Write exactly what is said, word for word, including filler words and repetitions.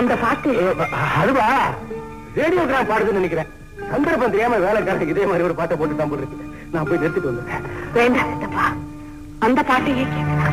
அந்த பாட்டு அதுவா ரேடியோகிராம் பாடுதுன்னு நினைக்கிறேன். சந்தர்ப்பம் தெரியாம வேலைக்காரருக்கு இதே மாதிரி ஒரு பாட்டை போட்டு தான் போட்டுருக்கு. நான் போய் நிறுத்திட்டு வந்தேன். வேண்டாம் சித்தப்பா, அந்த பாட்டையே கேட்கலாம்.